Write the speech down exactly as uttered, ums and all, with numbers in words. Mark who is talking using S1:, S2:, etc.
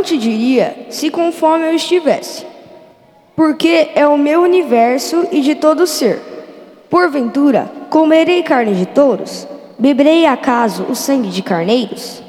S1: te diria se com fome eu estivesse, porque é o meu universo e de todo ser. Porventura, comerei carne de touros? Beberei acaso o sangue de carneiros?